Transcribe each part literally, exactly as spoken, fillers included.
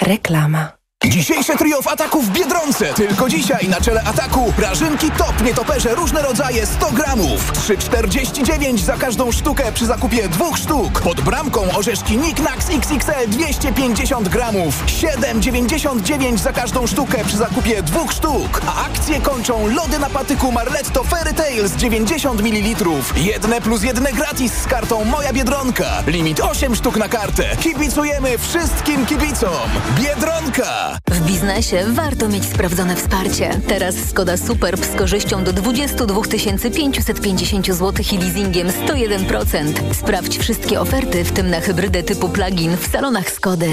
Reklama. Dzisiejsze trio w Ataku w Biedronce. Tylko dzisiaj na czele Ataku prażynki top nietoperze różne rodzaje sto gramów. trzy czterdzieści dziewięć za każdą sztukę przy zakupie dwóch sztuk. Pod bramką orzeszki Niknax X X L dwieście pięćdziesiąt gramów. siedem dziewięćdziesiąt dziewięć za każdą sztukę przy zakupie dwóch sztuk. A akcje kończą lody na patyku Marletto Fairy Tales dziewięćdziesiąt mililitrów. Jedne plus jedne gratis z kartą Moja Biedronka. Limit osiem sztuk na kartę. Kibicujemy wszystkim kibicom. Biedronka! W biznesie warto mieć sprawdzone wsparcie. Teraz Skoda Superb z korzyścią do dwadzieścia dwa tysiące pięćset pięćdziesiąt złotych i leasingiem sto jeden procent. Sprawdź wszystkie oferty, w tym na hybrydę typu plug-in w salonach Skody.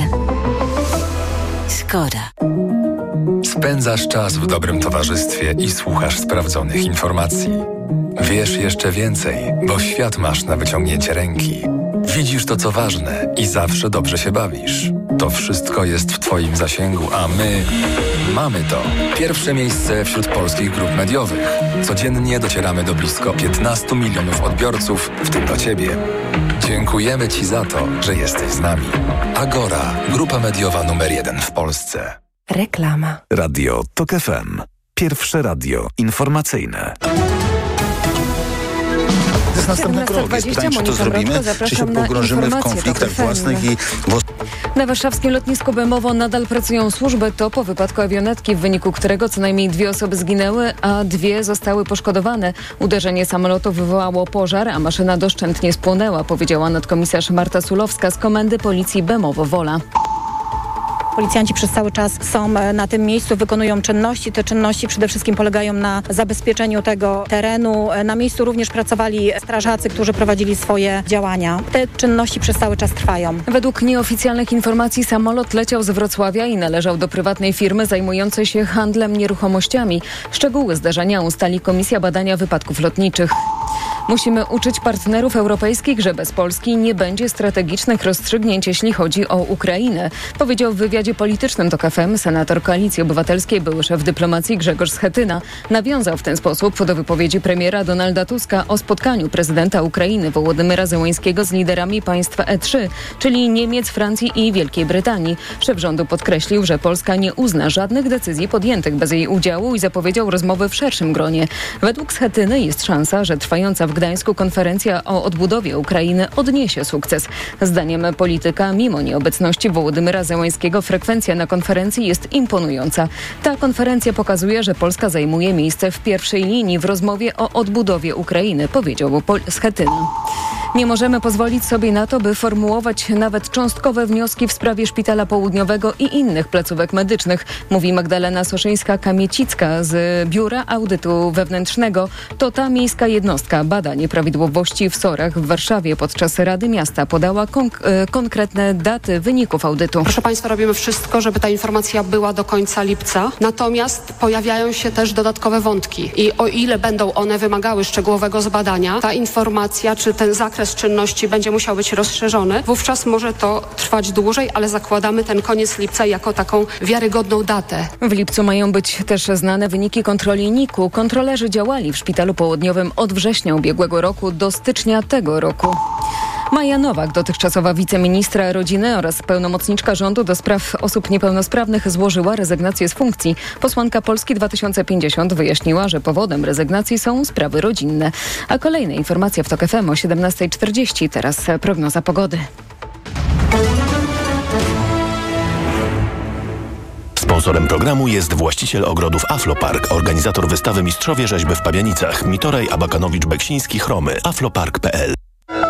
Skoda. Spędzasz czas w dobrym towarzystwie i słuchasz sprawdzonych informacji. Wiesz jeszcze więcej, bo świat masz na wyciągnięcie ręki. Widzisz to, co ważne i zawsze dobrze się bawisz. To wszystko jest w Twoim zasięgu, a my mamy to. Pierwsze miejsce wśród polskich grup mediowych. Codziennie docieramy do blisko piętnastu milionów odbiorców, w tym do Ciebie. Dziękujemy Ci za to, że jesteś z nami. Agora, grupa mediowa numer jeden w Polsce. Reklama. Radio TOK F M. Pierwsze radio informacyjne. To jest następny krok. Jest pytanie, czy to zrobimy, czy się pogrążymy w konfliktach własnych i... Na warszawskim lotnisku Bemowo nadal pracują służby. To po wypadku awionetki, w wyniku którego co najmniej dwie osoby zginęły, a dwie zostały poszkodowane. Uderzenie samolotu wywołało pożar, a maszyna doszczętnie spłonęła, powiedziała nadkomisarz Marta Sulowska z Komendy Policji Bemowo-Wola. Policjanci przez cały czas są na tym miejscu, wykonują czynności. Te czynności przede wszystkim polegają na zabezpieczeniu tego terenu. Na miejscu również pracowali strażacy, którzy prowadzili swoje działania. Te czynności przez cały czas trwają. Według nieoficjalnych informacji samolot leciał z Wrocławia i należał do prywatnej firmy zajmującej się handlem nieruchomościami. Szczegóły zdarzenia ustali Komisja Badania Wypadków Lotniczych. Musimy uczyć partnerów europejskich, że bez Polski nie będzie strategicznych rozstrzygnięć, jeśli chodzi o Ukrainę, powiedział w wywiadzie politycznym TOK F M senator Koalicji Obywatelskiej, były szef dyplomacji Grzegorz Schetyna. Nawiązał w ten sposób do wypowiedzi premiera Donalda Tuska o spotkaniu prezydenta Ukrainy Wołodymyra Zełańskiego z liderami państw E trzy, czyli Niemiec, Francji i Wielkiej Brytanii. Szef rządu podkreślił, że Polska nie uzna żadnych decyzji podjętych bez jej udziału i zapowiedział rozmowy w szerszym gronie. Według Schetyny jest szansa, że trwająca w Gdańsku konferencja o odbudowie Ukrainy odniesie sukces. Zdaniem polityka, mimo nieobecności Wołodymyra Zełańskiego, frekwencja na konferencji jest imponująca. Ta konferencja pokazuje, że Polska zajmuje miejsce w pierwszej linii w rozmowie o odbudowie Ukrainy, powiedział Schetyna. Nie możemy pozwolić sobie na to, by formułować nawet cząstkowe wnioski w sprawie Szpitala Południowego i innych placówek medycznych, mówi Magdalena Soszyńska-Kamiecicka z Biura Audytu Wewnętrznego. To ta miejska jednostka bada nieprawidłowości w SOR-ach w Warszawie. Podczas Rady Miasta podała konk- konkretne daty wyników audytu. Proszę Państwa, robimy wszystko, żeby ta informacja była do końca lipca. Natomiast pojawiają się też dodatkowe wątki i o ile będą one wymagały szczegółowego zbadania, ta informacja czy ten zakres czynności będzie musiał być rozszerzony. Wówczas może to trwać dłużej, ale zakładamy ten koniec lipca jako taką wiarygodną datę. W lipcu mają być też znane wyniki kontroli N I K-u. Kontrolerzy działali w Szpitalu Południowym od września ubiegłego roku do stycznia tego roku. Maja Nowak, dotychczasowa wiceministra rodziny oraz pełnomocniczka rządu do spraw osób niepełnosprawnych, złożyła rezygnację z funkcji. Posłanka Polski dwa tysiące pięćdziesiąt wyjaśniła, że powodem rezygnacji są sprawy rodzinne. A kolejne informacje w TOK F M o siedemnasta czterdzieści. Teraz prognoza pogody. Sponsorem programu jest właściciel ogrodów Aflopark, organizator wystawy Mistrzowie Rzeźby w Pabianicach, Mitoraj Abakanowicz-Beksiński, Chromy, aflopark kropka p l.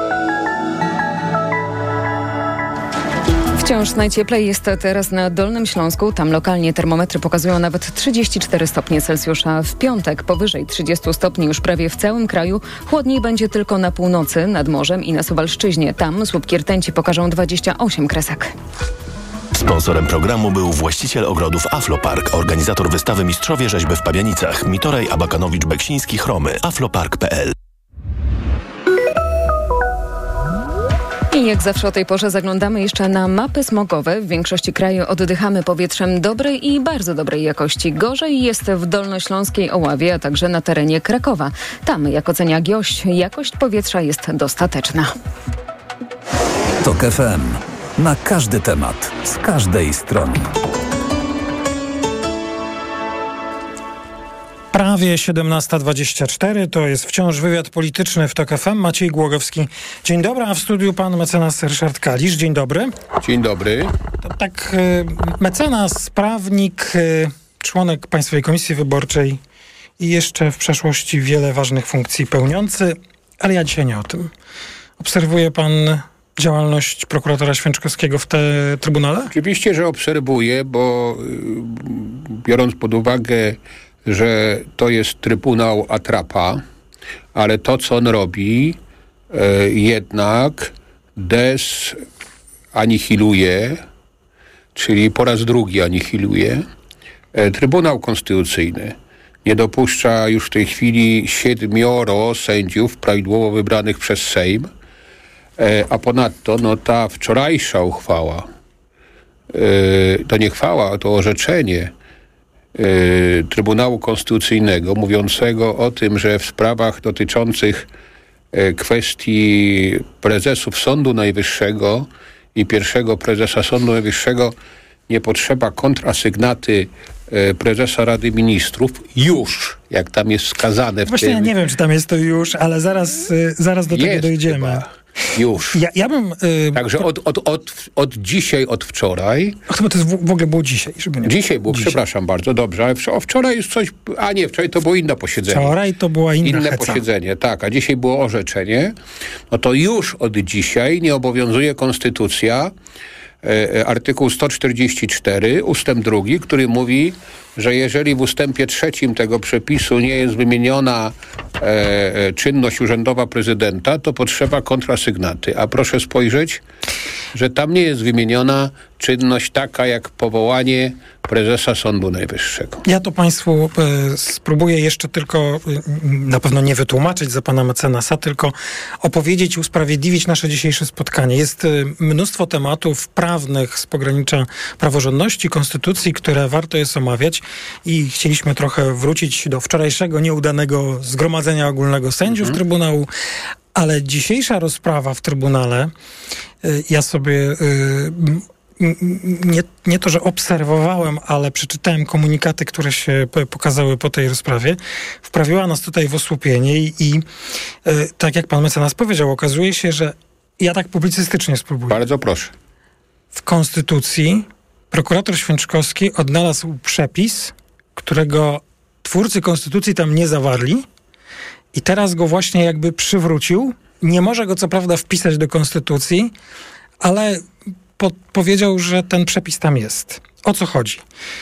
Wciąż najcieplej jest teraz na Dolnym Śląsku. Tam lokalnie termometry pokazują nawet trzydzieści cztery stopnie Celsjusza. W piątek powyżej trzydziestu stopni już prawie w całym kraju. Chłodniej będzie tylko na północy, nad morzem i na Suwalszczyźnie. Tam słupki rtęci pokażą dwadzieścia osiem kresek. Sponsorem programu był właściciel ogrodów Aflopark, organizator wystawy Mistrzowie Rzeźby w Pabianicach, Mitoraj Abakanowicz-Beksiński, Chromy, aflopark kropka p l. I jak zawsze o tej porze zaglądamy jeszcze na mapy smogowe. W większości kraju oddychamy powietrzem dobrej i bardzo dobrej jakości. Gorzej jest w Dolnośląskiej Oławie, a także na terenie Krakowa. Tam, jak ocenia GIOŚ, jakość powietrza jest dostateczna. TOK F M. Na każdy temat, z każdej strony. Prawie siedemnasta dwadzieścia cztery, to jest wciąż wywiad polityczny w TOK F M. Maciej Głogowski. Dzień dobry, a w studiu pan mecenas Ryszard Kalisz. Dzień dobry. Dzień dobry. To tak, mecenas, prawnik, członek Państwowej Komisji Wyborczej i jeszcze w przeszłości wiele ważnych funkcji pełniący, ale ja dzisiaj nie o tym. Obserwuje pan działalność prokuratora Święczkowskiego w te Trybunale? Oczywiście, że obserwuję, bo biorąc pod uwagę, że to jest Trybunał Atrapa, ale to, co on robi, e, jednak desanihiluje, czyli po raz drugi anihiluje, e, Trybunał Konstytucyjny. Nie dopuszcza już w tej chwili siedmioro sędziów prawidłowo wybranych przez Sejm, e, a ponadto no, ta wczorajsza uchwała, e, to nie chwała, to orzeczenie Trybunału Konstytucyjnego mówiącego o tym, że w sprawach dotyczących kwestii prezesów Sądu Najwyższego i pierwszego prezesa Sądu Najwyższego nie potrzeba kontrasygnaty prezesa Rady Ministrów już, jak tam jest wskazane. W Właśnie tym... ja nie wiem, czy tam jest to już, ale zaraz, zaraz do tego jest dojdziemy. Chyba. Już. Ja, ja bym... Yy, Także od, od, od, od dzisiaj, od wczoraj... Ach, chyba to jest w, w ogóle było dzisiaj. Żeby nie dzisiaj było, dzisiaj. Przepraszam bardzo, dobrze, ale o wczoraj już coś... A nie, wczoraj to było inne posiedzenie. Wczoraj to była inna Inne heca. posiedzenie, tak, a dzisiaj było orzeczenie. No to już od dzisiaj nie obowiązuje konstytucja, e, artykuł sto czterdzieści cztery, ustęp drugi, który mówi, że jeżeli w ustępie trzecim tego przepisu nie jest wymieniona e, czynność urzędowa prezydenta, to potrzeba kontrasygnaty. A proszę spojrzeć, że tam nie jest wymieniona czynność taka jak powołanie prezesa Sądu Najwyższego. Ja to Państwu y, spróbuję jeszcze tylko y, na pewno nie wytłumaczyć za pana mecenasa, tylko opowiedzieć i usprawiedliwić nasze dzisiejsze spotkanie. Jest y, mnóstwo tematów prawnych z pogranicza praworządności, konstytucji, które warto jest omawiać i chcieliśmy trochę wrócić do wczorajszego nieudanego zgromadzenia ogólnego sędziów mhm. Trybunału, ale dzisiejsza rozprawa w Trybunale, y, ja sobie... Y, Nie, nie to, że obserwowałem, ale przeczytałem komunikaty, które się pokazały po tej rozprawie, wprawiła nas tutaj w osłupienie i, i e, tak jak pan mecenas powiedział, okazuje się, że ja tak publicystycznie spróbuję. Bardzo proszę. W Konstytucji prokurator Święczkowski odnalazł przepis, którego twórcy Konstytucji tam nie zawarli i teraz go właśnie jakby przywrócił. Nie może go co prawda wpisać do Konstytucji, ale Po, powiedział, że ten przepis tam jest. O co chodzi?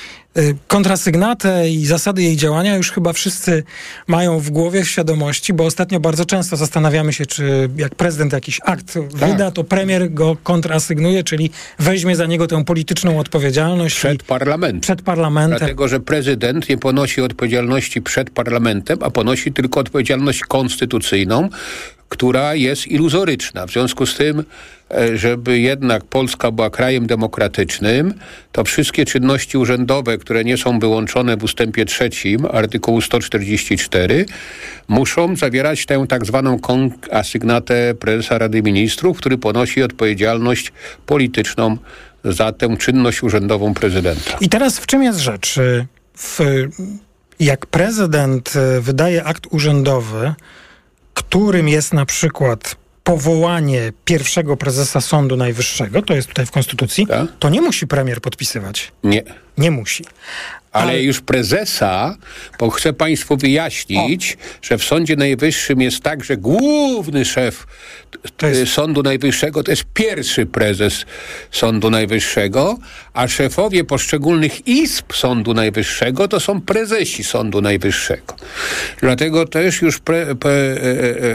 Kontrasygnatę i zasady jej działania już chyba wszyscy mają w głowie, w świadomości, bo ostatnio bardzo często zastanawiamy się, czy jak prezydent jakiś akt tak. wyda, to premier go kontrasygnuje, czyli weźmie za niego tę polityczną odpowiedzialność. Przed parlamentem. Przed parlamentem. Dlatego, że prezydent nie ponosi odpowiedzialności przed parlamentem, a ponosi tylko odpowiedzialność konstytucyjną, która jest iluzoryczna. W związku z tym, żeby jednak Polska była krajem demokratycznym, to wszystkie czynności urzędowe, które nie są wyłączone w ustępie trzecim artykułu sto czterdzieści cztery, muszą zawierać tę tak zwaną asygnatę prezesa Rady Ministrów, który ponosi odpowiedzialność polityczną za tę czynność urzędową prezydenta. I teraz w czym jest rzecz? W, jak prezydent wydaje akt urzędowy, którym jest na przykład powołanie pierwszego prezesa Sądu Najwyższego, to jest tutaj w Konstytucji, tak? To nie musi premier podpisywać. Nie. Nie musi. Ale, Ale już prezesa, bo chcę Państwu wyjaśnić, o. że w Sądzie Najwyższym jest tak, że główny szef jest... Sądu Najwyższego to jest pierwszy prezes Sądu Najwyższego, a szefowie poszczególnych izb Sądu Najwyższego to są prezesi Sądu Najwyższego. Dlatego też już pre, pre, e, e,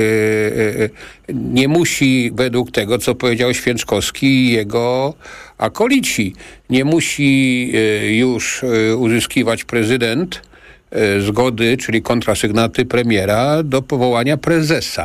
e, e, nie musi, według tego, co powiedział Święczkowski i jego akolici, nie musi e, już e, uzyskiwać prezydent e, zgody, czyli kontrasygnaty premiera do powołania prezesa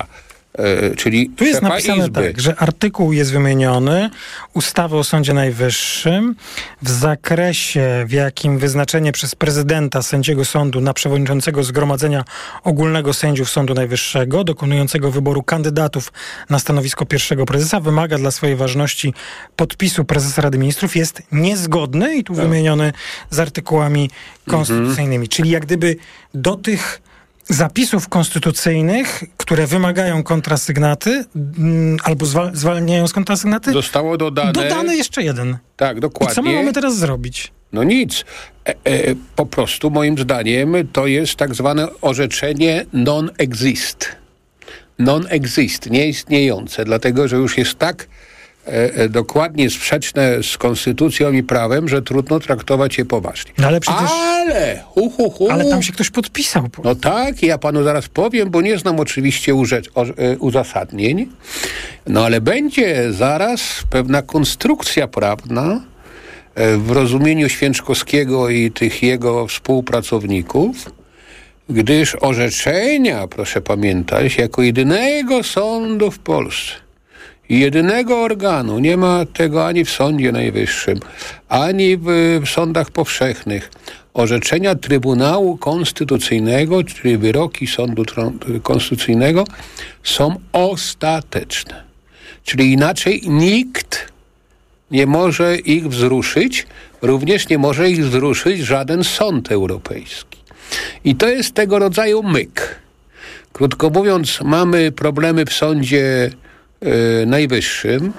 e, czyli tu jest napisane Izby. Tak, że artykuł jest wymieniony ustawy o Sądzie Najwyższym w zakresie, w jakim wyznaczenie przez prezydenta sędziego sądu na przewodniczącego Zgromadzenia Ogólnego Sędziów Sądu Najwyższego, dokonującego wyboru kandydatów na stanowisko pierwszego prezesa, wymaga dla swojej ważności podpisu prezesa Rady Ministrów, jest niezgodny i tu tak. wymieniony z artykułami konstytucyjnymi. Mm-hmm. Czyli jak gdyby do tych zapisów konstytucyjnych, które wymagają kontrasygnaty m, albo zwal- zwalniają z kontrasygnaty, zostało dodane... dodany jeszcze jeden. Tak, dokładnie. I co my mamy teraz zrobić? No nic. E, e, po prostu moim zdaniem to jest tak zwane orzeczenie non-exist. Non-exist, nieistniejące, dlatego że już jest tak e, dokładnie sprzeczne z konstytucją i prawem, że trudno traktować je poważnie. No ale przecież... Ale! Hu, hu, hu. Ale tam się ktoś podpisał. No tak, ja panu zaraz powiem, bo nie znam oczywiście urze- o, e, uzasadnień. No ale będzie zaraz pewna konstrukcja prawna e, w rozumieniu Święczkowskiego i tych jego współpracowników, gdyż orzeczenia, proszę pamiętać, jako jedynego sądu w Polsce i jedynego organu, nie ma tego ani w Sądzie Najwyższym, ani w, w sądach powszechnych, orzeczenia Trybunału Konstytucyjnego, czyli wyroki Sądu Konstytucyjnego, są ostateczne. Czyli inaczej nikt nie może ich wzruszyć, również nie może ich wzruszyć żaden sąd europejski. I to jest tego rodzaju myk. Krótko mówiąc, mamy problemy w Sądzie y, Najwyższym,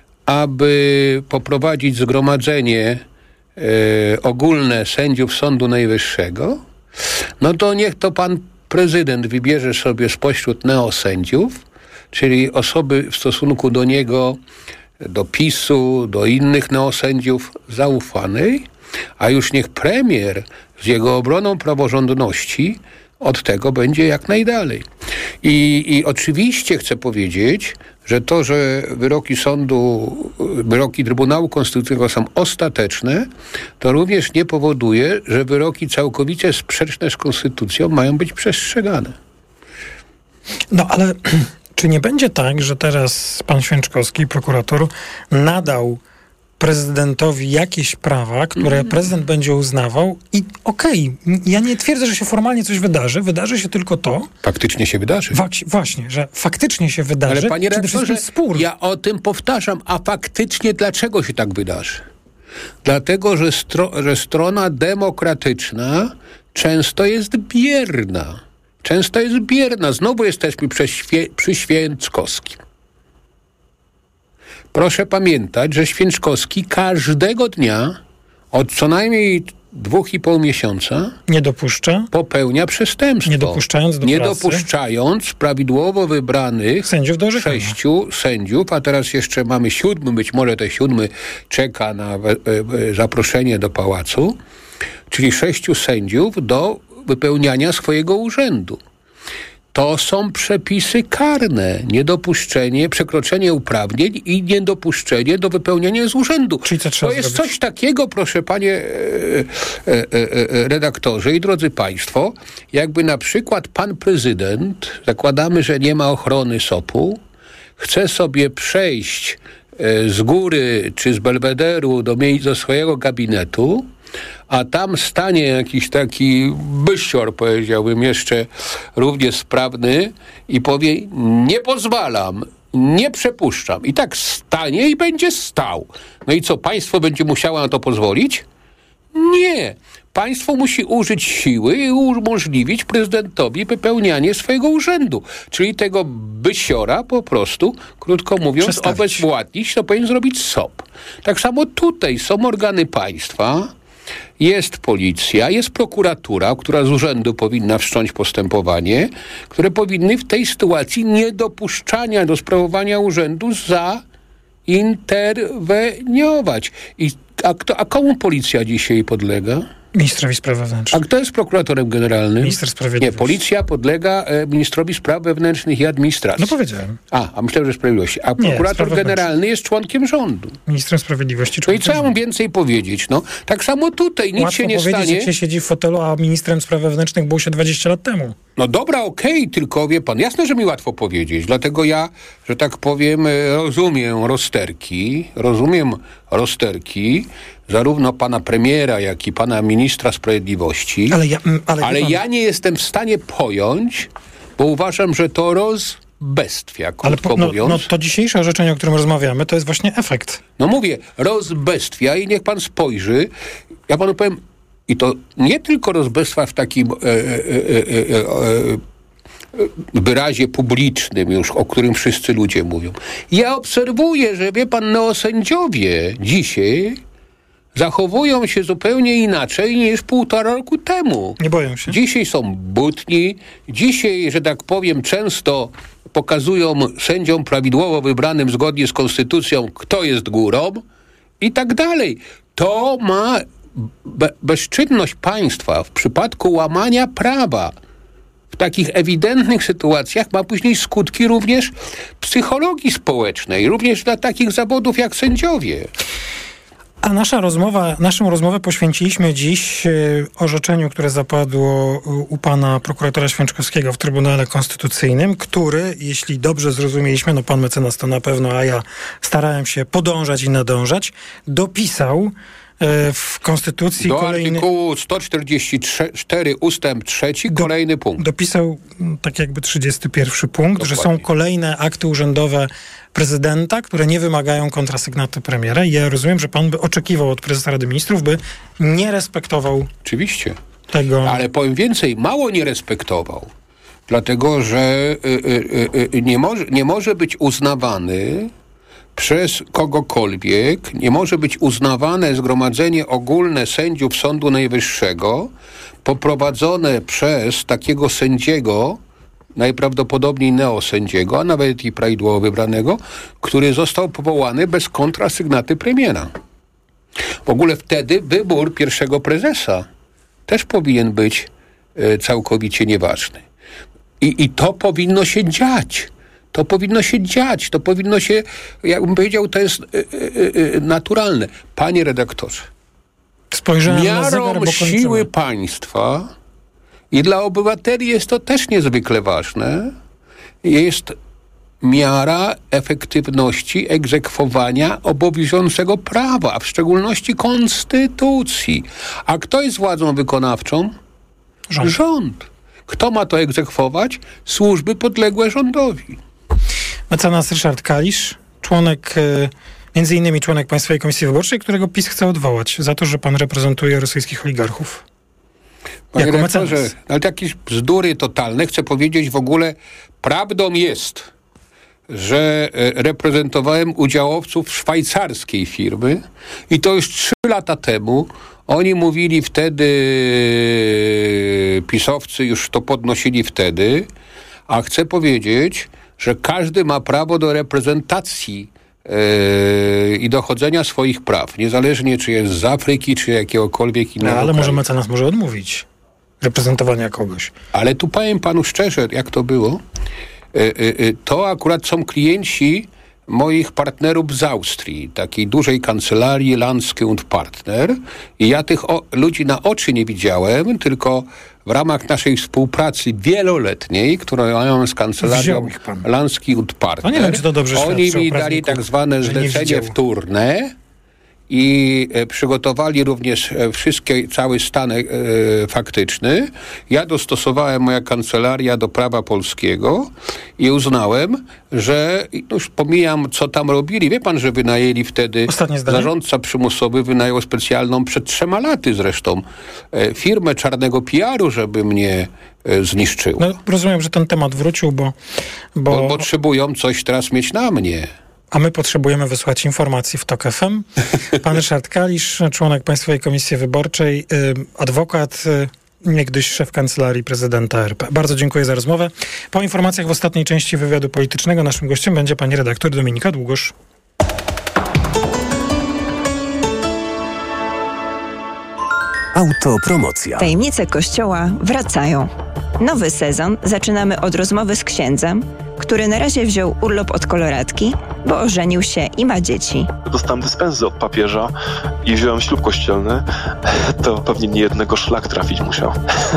aby poprowadzić zgromadzenie y, ogólne sędziów Sądu Najwyższego, no to niech to pan prezydent wybierze sobie spośród neosędziów, czyli osoby w stosunku do niego, do PiSu, do innych neosędziów zaufanej, a już niech premier z jego obroną praworządności od tego będzie jak najdalej. I, i oczywiście chcę powiedzieć, że to, że wyroki sądu, wyroki Trybunału Konstytucyjnego są ostateczne, to również nie powoduje, że wyroki całkowicie sprzeczne z konstytucją mają być przestrzegane. No ale czy nie będzie tak, że teraz pan Święczkowski, prokurator, nadał prezydentowi jakieś prawa, które mm. prezydent będzie uznawał i okej, okay, ja nie twierdzę, że się formalnie coś wydarzy, wydarzy się tylko to... Faktycznie się wydarzy. Wa- właśnie, że faktycznie się wydarzy. Ale panie redaktorze, spór. ja o tym powtarzam, a faktycznie dlaczego się tak wydarzy? Dlatego, że, stro- że strona demokratyczna często jest bierna. Często jest bierna. Znowu jesteśmy przy, świe- przy Święczkowskim. Proszę pamiętać, że Święczkowski każdego dnia od co najmniej dwóch i pół miesiąca nie dopuszcza, popełnia przestępstwo. Nie dopuszczając do Nie pracy. dopuszczając prawidłowo wybranych sędziów do sześciu sędziów, a teraz jeszcze mamy siódmy, być może te siódmy czeka na we, we, zaproszenie do pałacu, czyli sześciu sędziów do wypełniania swojego urzędu. To są przepisy karne. Niedopuszczenie, przekroczenie uprawnień i niedopuszczenie do wypełniania z urzędu. Czyli co trzeba to jest zrobić? Coś takiego, proszę panie e, e, e, redaktorze i drodzy państwo, jakby na przykład pan prezydent, zakładamy, że nie ma ochrony S O P-u, chce sobie przejść e, z góry czy z belwederu do, mie- do swojego gabinetu, a tam stanie jakiś taki bysior, powiedziałbym, jeszcze równie sprawny i powie, nie pozwalam, nie przepuszczam. I tak stanie i będzie stał. No i co, państwo będzie musiało na to pozwolić? Nie. Państwo musi użyć siły i umożliwić prezydentowi wypełnianie swojego urzędu. Czyli tego bysiora po prostu, krótko mówiąc, obezwładnić, to powinien zrobić S O P. Tak samo tutaj są organy państwa, jest policja, jest prokuratura, która z urzędu powinna wszcząć postępowanie, które powinny w tej sytuacji niedopuszczania do sprawowania urzędu zainterweniować. I, a, kto, a komu policja dzisiaj podlega? Ministrowi spraw wewnętrznych. A kto jest prokuratorem generalnym? Minister sprawiedliwości. Nie, policja podlega e, ministrowi spraw wewnętrznych i administracji. No powiedziałem. A, a myślałem, że sprawiedliwości. A prokurator Nie, generalny jest członkiem rządu. Ministrem sprawiedliwości. No i co ja mam więcej powiedzieć? No, tak samo tutaj, nic Łatwo się nie powiedzieć, stanie. jak się siedzi w fotelu, a ministrem spraw wewnętrznych był się dwadzieścia lat temu. No dobra, okej, okay, tylko wie pan, jasne, że mi łatwo powiedzieć, dlatego ja, że tak powiem, rozumiem rozterki, rozumiem rozterki zarówno pana premiera, jak i pana ministra sprawiedliwości, ale ja, ale ale ja nie jestem w stanie pojąć, bo uważam, że to rozbestwia, krótko ale po, no, mówiąc. No to dzisiejsze orzeczenie, o którym rozmawiamy, to jest właśnie efekt. No mówię, rozbestwia i niech pan spojrzy, ja panu powiem, i to nie tylko rozbestwa w takim e, e, e, e, e, wyrazie publicznym już, o którym wszyscy ludzie mówią. Ja obserwuję, że wie pan, neosędziowie dzisiaj zachowują się zupełnie inaczej niż półtora roku temu. Nie boją się. Dzisiaj są butni, dzisiaj, że tak powiem, często pokazują sędziom prawidłowo wybranym zgodnie z konstytucją, kto jest górą i tak dalej. To ma Be- bezczynność państwa w przypadku łamania prawa w takich ewidentnych sytuacjach ma później skutki również psychologii społecznej, również dla takich zawodów jak sędziowie. A nasza rozmowa, naszą rozmowę poświęciliśmy dziś orzeczeniu, które zapadło u pana prokuratora Święczkowskiego w Trybunale Konstytucyjnym, który, jeśli dobrze zrozumieliśmy, no pan mecenas to na pewno, a ja starałem się podążać i nadążać, dopisał w Konstytucji do kolejny... artykułu sto czterdzieści cztery ustęp trzeci do, kolejny punkt. Dopisał tak jakby trzydziesty pierwszy punkt, Dokładnie. Że są kolejne akty urzędowe prezydenta, które nie wymagają kontrasygnaty premiera. I ja rozumiem, że pan by oczekiwał od prezesa Rady Ministrów, by nie respektował Oczywiście. tego... Ale powiem więcej, mało nie respektował. Dlatego, że y, y, y, nie, może, nie może być uznawany przez kogokolwiek, nie może być uznawane Zgromadzenie Ogólne Sędziów Sądu Najwyższego poprowadzone przez takiego sędziego, najprawdopodobniej neosędziego, a nawet i prawidłowo wybranego, który został powołany bez kontrasygnaty premiera. W ogóle wtedy wybór pierwszego prezesa też powinien być e, całkowicie nieważny. I, I to powinno się dziać. To powinno się dziać. To powinno się, jakbym powiedział, to jest y, y, y, naturalne. Panie redaktorze, Spojrzałem miarą na zegar, bo siły kończymy. państwa i dla obywateli jest to też niezwykle ważne, jest miara efektywności egzekwowania obowiązującego prawa, a w szczególności konstytucji. A kto jest władzą wykonawczą? Rząd. Rząd. Kto ma to egzekwować? Służby podległe rządowi. Mecenas Ryszard Kalisz, członek, między innymi członek Państwowej Komisji Wyborczej, którego PiS chce odwołać za to, że pan reprezentuje rosyjskich oligarchów. Panie jako rektorze, mecenas. ale jakieś bzdury totalne. Chcę powiedzieć, w ogóle prawdą jest, że reprezentowałem udziałowców szwajcarskiej firmy i to już trzy lata temu. Oni mówili wtedy, pisowcy już to podnosili wtedy, a chcę powiedzieć, że każdy ma prawo do reprezentacji yy, i dochodzenia swoich praw, niezależnie czy jest z Afryki, czy jakiegokolwiek innego No, ale kraju. może mecenas może odmówić reprezentowania kogoś. Ale tu powiem panu szczerze, jak to było. Yy, yy, to akurat są klienci moich partnerów z Austrii, takiej dużej kancelarii Lansky und Partner. I ja tych o, ludzi na oczy nie widziałem, tylko w ramach naszej współpracy wieloletniej, którą mają z kancelarią Lansky und Partner. No nie wiem, czy to dobrze Oni świadczy mi o dali tak zwane że nie zlecenie widział. wtórne i e, przygotowali również e, wszystkie, cały stan e, faktyczny. Ja dostosowałem moja kancelaria do prawa polskiego i uznałem, że już pomijam, co tam robili. Wie pan, że wynajęli wtedy, zarządca przymusowy wynajął specjalną przed trzema laty zresztą e, firmę czarnego P R-u, żeby mnie e, zniszczył. No, rozumiem, że ten temat wrócił, bo, bo... bo potrzebują coś teraz mieć na mnie. A my potrzebujemy wysłać informacji w TOK F M. Pan Ryszard Kalisz, członek Państwowej Komisji Wyborczej, adwokat, niegdyś szef Kancelarii Prezydenta R P. Bardzo dziękuję za rozmowę. Po informacjach w ostatniej części wywiadu politycznego naszym gościem będzie pani redaktor Dominika Długosz. Autopromocja. Tajemnice Kościoła wracają. Nowy sezon zaczynamy od rozmowy z księdzem, który na razie wziął urlop od koloratki, bo ożenił się i ma dzieci. Dostałem dyspensy od papieża i wziąłem ślub kościelny. To pewnie nie jednego szlak trafić musiał.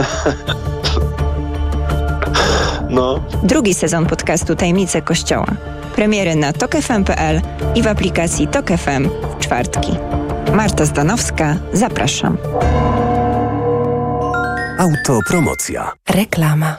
No. Drugi sezon podcastu Tajemnice Kościoła. Premiery na tok f m kropka p l i w aplikacji Tok F M w czwartki. Marta Zdanowska, zapraszam. Autopromocja. Reklama.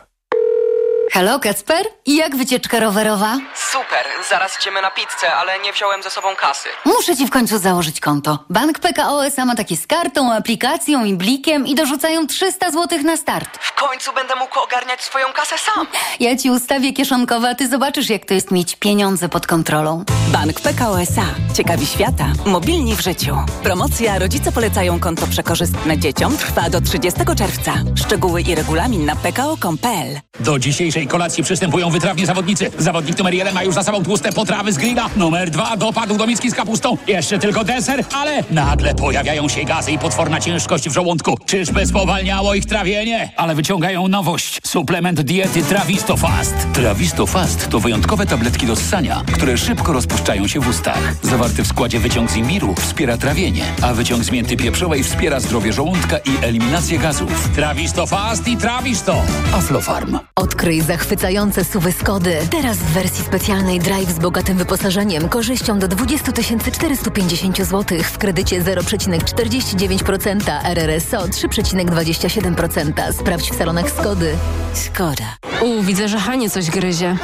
Halo, Kacper? I jak wycieczka rowerowa? Super, zaraz idziemy na pizzę, ale nie wziąłem ze sobą kasy. Muszę ci w końcu założyć konto. Bank P K O S A ma takie z kartą, aplikacją i blikiem i dorzucają trzysta złotych na start. W końcu będę mógł ogarniać swoją kasę sam. Ja ci ustawię kieszonkowe, a ty zobaczysz, jak to jest mieć pieniądze pod kontrolą. Bank P K O S A. Ciekawi świata. Mobilni w życiu. Promocja Rodzice polecają konto przekorzystne dzieciom trwa do trzydziestego czerwca. Szczegóły i regulamin na p k o kropka com kropka p l. Do dzisiejszej kolacji przystępują wytrawni zawodnicy. Zawodnik numer jeden ma już za sobą tłuste potrawy z grilla. Numer dwa dopadł do miski z kapustą. Jeszcze tylko deser, ale nagle pojawiają się gazy i potworna ciężkość w żołądku. Czyżby spowalniało ich trawienie? Ale wyciągają nowość. Suplement diety Travistofast. Travistofast to wyjątkowe tabletki do ssania, które szybko rozpuszczają się w ustach. Zawarty w składzie wyciąg z imbiru wspiera trawienie, a wyciąg z mięty pieprzowej wspiera zdrowie żołądka i eliminację gazów. Travistofast i Travisto. Aflofarm. Odkryj zachwycające S U V-y Skody. Teraz w wersji specjalnej Drive z bogatym wyposażeniem, korzyścią do dwadzieścia tysięcy czterysta pięćdziesiąt złotych w kredycie zero przecinek czterdzieści dziewięć procent, R R S O trzy przecinek dwadzieścia siedem procent. Sprawdź w salonach Skody. Skoda. U, widzę, że Hanie coś gryzie.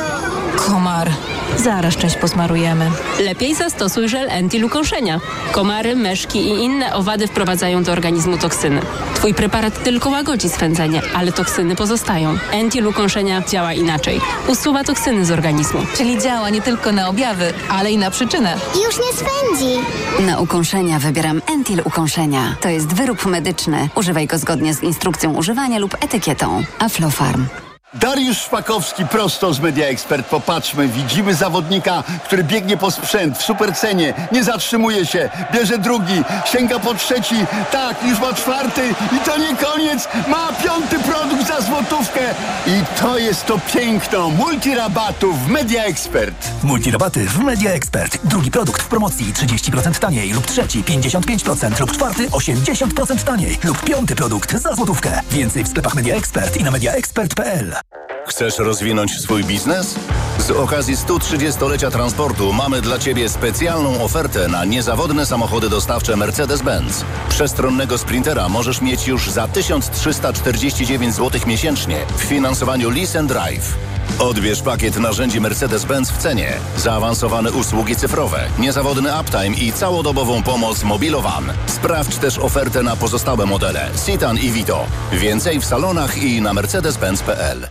Komar. Zaraz część posmarujemy. Lepiej zastosuj żel Entil ukąszenia. Komary, myszki i inne owady wprowadzają do organizmu toksyny. Twój preparat tylko łagodzi swędzenie, ale toksyny pozostają. Entil ukąszenia działa inaczej. Usuwa toksyny z organizmu. Czyli działa nie tylko na objawy, ale i na przyczynę. Już nie swędzi. Na ukąszenia wybieram Entil ukąszenia. To jest wyrób medyczny. Używaj go zgodnie z instrukcją używania lub etykietą. Aflofarm. Dariusz Szpakowski prosto z Media Expert. Popatrzmy, widzimy zawodnika, który biegnie po sprzęt w supercenie, nie zatrzymuje się, bierze drugi, sięga po trzeci, tak, już ma czwarty i to nie koniec, ma piąty produkt za złotówkę i to jest to piękno multirabatów w Media Expert. Multirabaty w Media Expert. Drugi produkt w promocji trzydzieści procent taniej lub trzeci pięćdziesiąt pięć procent lub czwarty osiemdziesiąt procent taniej lub piąty produkt za złotówkę. Więcej w sklepach Media Expert i na media expert kropka p l. Chcesz rozwinąć swój biznes? Z okazji stu trzydziestolecia transportu mamy dla Ciebie specjalną ofertę na niezawodne samochody dostawcze Mercedes-Benz. Przestronnego Sprintera możesz mieć już za tysiąc trzysta czterdzieści dziewięć złotych miesięcznie w finansowaniu Lease and Drive. Odbierz pakiet narzędzi Mercedes-Benz w cenie, zaawansowane usługi cyfrowe, niezawodny uptime i całodobową pomoc Mobilowan. Sprawdź też ofertę na pozostałe modele Citan i Vito. Więcej w salonach i na mercedes benz kropka p l.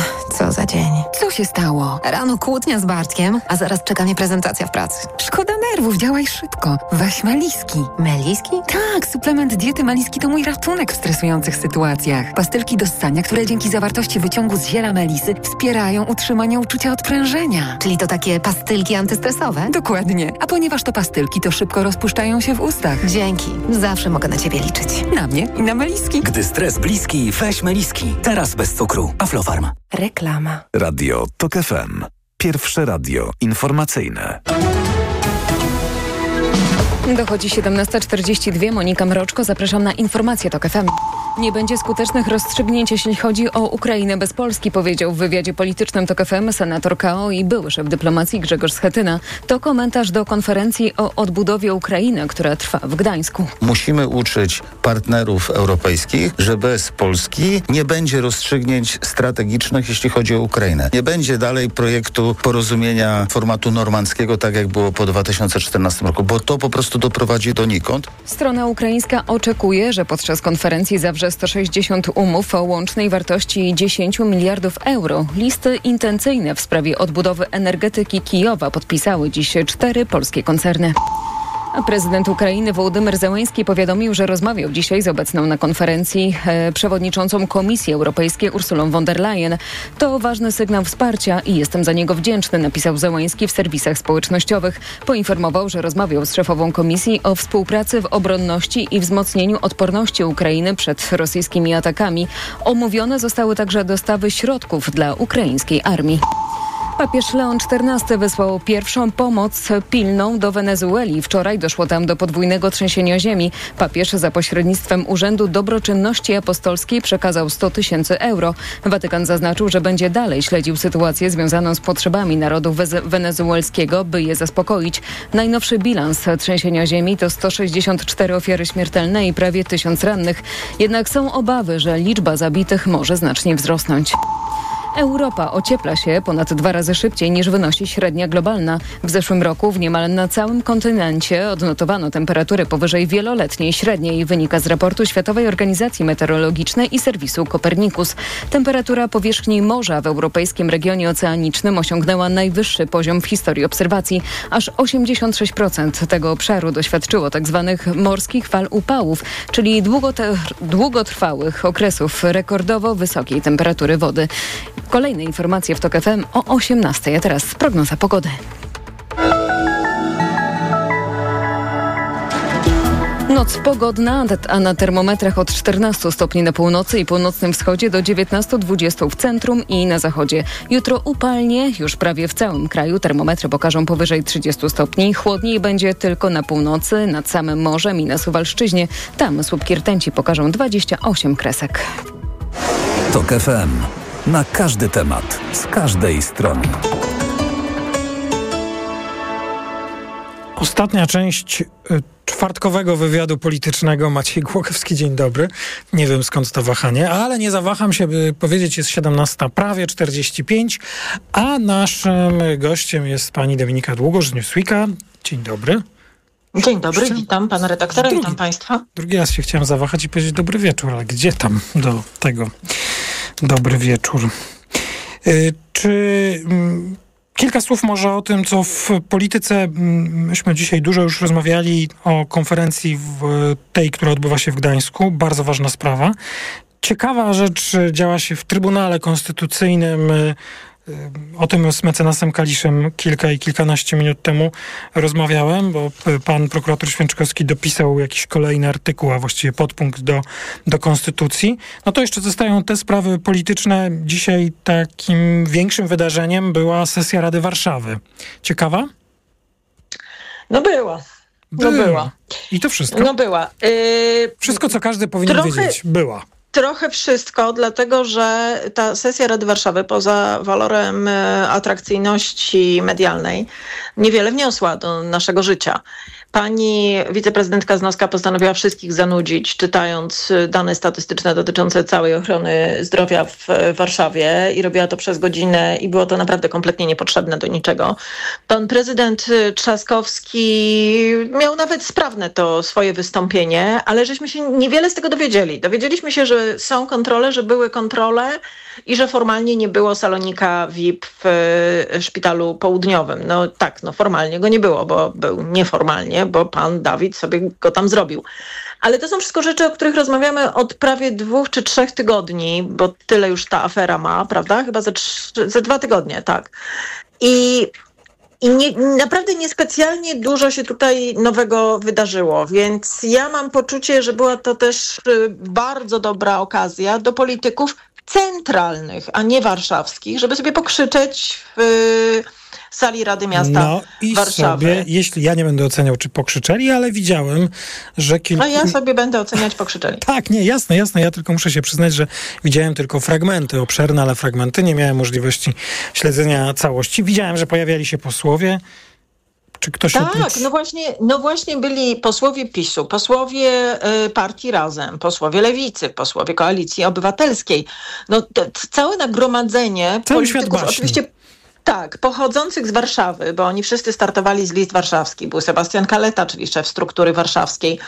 Co za dzień. Co się stało? Rano kłótnia z Bartkiem, a zaraz czeka mnie prezentacja w pracy. Szkoda nerwów, działaj szybko. Weź Meliski. Meliski? Tak, suplement diety Meliski to mój ratunek w stresujących sytuacjach. Pastylki do ssania, które dzięki zawartości wyciągu z ziela melisy wspierają utrzymanie uczucia odprężenia. Czyli to takie pastylki antystresowe? Dokładnie. A ponieważ to pastylki, to szybko rozpuszczają się w ustach. Dzięki. Zawsze mogę na ciebie liczyć. Na mnie i na Meliski. Gdy stres bliski, weź Meliski. Teraz bez cukru. Aflofarm. Reklama. Radio Tok F M. Pierwsze radio informacyjne. Dochodzi siedemnasta czterdzieści dwa. Monika Mroczko, zapraszam na informacje Tok F M. Nie będzie skutecznych rozstrzygnięć, jeśli chodzi o Ukrainę bez Polski, powiedział w wywiadzie politycznym Tok F M senator K O i były szef dyplomacji Grzegorz Schetyna. To komentarz do konferencji o odbudowie Ukrainy, która trwa w Gdańsku. Musimy uczyć partnerów europejskich, że bez Polski nie będzie rozstrzygnięć strategicznych, jeśli chodzi o Ukrainę. Nie będzie dalej projektu porozumienia formatu normandzkiego, tak jak było po dwa tysiące czternastym roku, bo to po prostu doprowadzi donikąd. Strona ukraińska oczekuje, że podczas konferencji zawrze sto sześćdziesiąt umów o łącznej wartości dziesięć miliardów euro. Listy intencyjne w sprawie odbudowy energetyki Kijowa podpisały dziś cztery polskie koncerny. A prezydent Ukrainy Wołodymyr Zełenski powiadomił, że rozmawiał dzisiaj z obecną na konferencji e, przewodniczącą Komisji Europejskiej Ursulą von der Leyen. To ważny sygnał wsparcia i jestem za niego wdzięczny, napisał Zełenski w serwisach społecznościowych. Poinformował, że rozmawiał z szefową Komisji o współpracy w obronności i wzmocnieniu odporności Ukrainy przed rosyjskimi atakami. Omówione zostały także dostawy środków dla ukraińskiej armii. Papież Leon czternasty wysłał pierwszą pomoc pilną do Wenezueli. Wczoraj doszło tam do podwójnego trzęsienia ziemi. Papież za pośrednictwem Urzędu Dobroczynności Apostolskiej przekazał sto tysięcy euro. Watykan zaznaczył, że będzie dalej śledził sytuację związaną z potrzebami narodu wenezuelskiego, by je zaspokoić. Najnowszy bilans trzęsienia ziemi to sto sześćdziesiąt cztery ofiary śmiertelne i prawie tysiąc rannych. Jednak są obawy, że liczba zabitych może znacznie wzrosnąć. Europa ociepla się ponad dwa razy szybciej niż wynosi średnia globalna. W zeszłym roku w niemal na całym kontynencie odnotowano temperatury powyżej wieloletniej średniej, wynika z raportu Światowej Organizacji Meteorologicznej i serwisu Copernicus. Temperatura powierzchni morza w europejskim regionie oceanicznym osiągnęła najwyższy poziom w historii obserwacji. Aż osiemdziesiąt sześć procent tego obszaru doświadczyło tzw. morskich fal upałów, czyli długote- długotrwałych okresów rekordowo wysokiej temperatury wody. Kolejne informacje w TOK F M o osiemnastej, a teraz prognoza pogody. Noc pogodna, a na termometrach od czternastu stopni na północy i północnym wschodzie do dziewiętnastu dwudziestu w centrum i na zachodzie. Jutro upalnie, już prawie w całym kraju. Termometry pokażą powyżej trzydziestu stopni. Chłodniej będzie tylko na północy, nad samym morzem i na Suwalszczyźnie. Tam słupki rtęci pokażą dwadzieścia osiem kresek. TOK F M. Na każdy temat, z każdej strony. Ostatnia część czwartkowego wywiadu politycznego. Maciej Głogowski, dzień dobry. Nie wiem skąd to wahanie, ale nie zawaham się, by powiedzieć, jest siedemnasta, prawie czterdzieści pięć, a naszym gościem jest pani Dominika Długosz z Newsweeka. Dzień dobry. Dzień dobry, Jeszcze? witam pana redaktora, drugi, witam państwa. Drugi raz się chciałem zawahać i powiedzieć dobry wieczór, ale gdzie tam do tego dobry wieczór. Yy, czy... Mm, Kilka słów może o tym, co w polityce, myśmy dzisiaj dużo już rozmawiali o konferencji w tej, która odbywa się w Gdańsku. Bardzo ważna sprawa. Ciekawa rzecz działa się w Trybunale Konstytucyjnym. O tym z mecenasem Kaliszem kilka i kilkanaście minut temu rozmawiałem, bo pan prokurator Święczkowski dopisał jakiś kolejny artykuł, a właściwie podpunkt do, do Konstytucji. No to jeszcze zostają te sprawy polityczne. Dzisiaj takim większym wydarzeniem była sesja Rady Warszawy. Ciekawa? No była. Była. No była. I to wszystko? No była. Yy, wszystko, co każdy powinien trochę... wiedzieć. Była. Trochę wszystko, dlatego że ta sesja Rady Warszawy poza walorem atrakcyjności medialnej niewiele wniosła do naszego życia. Pani wiceprezydentka Znowska postanowiła wszystkich zanudzić, czytając dane statystyczne dotyczące całej ochrony zdrowia w Warszawie i robiła to przez godzinę i było to naprawdę kompletnie niepotrzebne do niczego. Pan prezydent Trzaskowski miał nawet sprawne to swoje wystąpienie, ale żeśmy się niewiele z tego dowiedzieli. Dowiedzieliśmy się, że są kontrole, że były kontrole i że formalnie nie było salonika V I P w szpitalu południowym. No tak, no formalnie go nie było, bo był nieformalnie, bo pan Dawid sobie go tam zrobił. Ale to są wszystko rzeczy, o których rozmawiamy od prawie dwóch czy trzech tygodni, bo tyle już ta afera ma, prawda? Chyba ze, trzy, ze dwa tygodnie, tak. I, i nie, naprawdę niespecjalnie dużo się tutaj nowego wydarzyło, więc ja mam poczucie, że była to też bardzo dobra okazja do polityków centralnych, a nie warszawskich, żeby sobie pokrzyczeć w sali Rady Miasta no i Warszawy. Sobie, jeśli ja nie będę oceniał, czy pokrzyczeli, ale widziałem, że kilku... A ja sobie będę oceniać, pokrzyczeli. Tak, nie, jasne, jasne. Ja tylko muszę się przyznać, że widziałem tylko fragmenty, obszerne, ale fragmenty. Nie miałem możliwości śledzenia całości. Widziałem, że pojawiali się posłowie. Czy ktoś tak, oprócz... no właśnie, no właśnie byli posłowie PiSu, posłowie y, partii Razem, posłowie Lewicy, posłowie Koalicji Obywatelskiej. No to, całe nagromadzenie Cały polityków, oczywiście tak, pochodzących z Warszawy, bo oni wszyscy startowali z list warszawskich. Był Sebastian Kaleta, czyli szef struktury warszawskiej.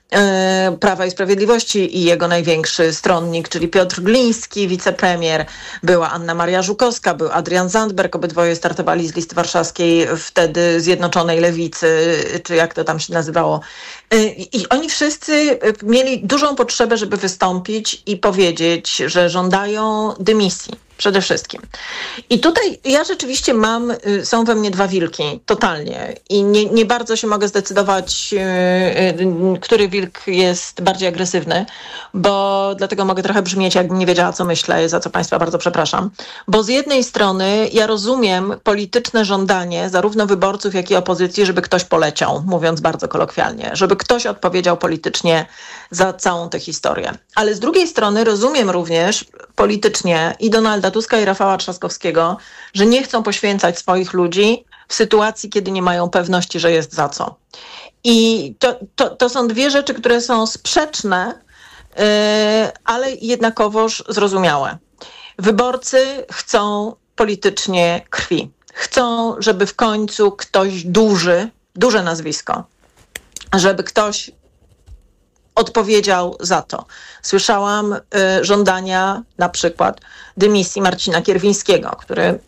Prawa i Sprawiedliwości i jego największy stronnik, czyli Piotr Gliński, wicepremier, była Anna Maria Żukowska, był Adrian Zandberg, obydwoje startowali z listy warszawskiej wtedy Zjednoczonej Lewicy, czy jak to tam się nazywało. I oni wszyscy mieli dużą potrzebę, żeby wystąpić i powiedzieć, że żądają dymisji. Przede wszystkim. I tutaj ja rzeczywiście mam, są we mnie dwa wilki, totalnie. I nie, nie bardzo się mogę zdecydować, który wilk jest bardziej agresywny, bo dlatego mogę trochę brzmieć, jakbym nie wiedziała, co myślę, za co Państwa bardzo przepraszam. Bo z jednej strony ja rozumiem polityczne żądanie zarówno wyborców, jak i opozycji, żeby ktoś poleciał, mówiąc bardzo kolokwialnie, żeby ktoś odpowiedział politycznie za całą tę historię. Ale z drugiej strony rozumiem również politycznie i Donalda Tuska i Rafała Trzaskowskiego, że nie chcą poświęcać swoich ludzi w sytuacji, kiedy nie mają pewności, że jest za co. I to, to, to są dwie rzeczy, które są sprzeczne, yy, ale jednakowoż zrozumiałe. Wyborcy chcą politycznie krwi. Chcą, żeby w końcu ktoś duży, duże nazwisko, żeby ktoś odpowiedział za to. Słyszałam y, żądania na przykład dymisji Marcina Kierwińskiego, który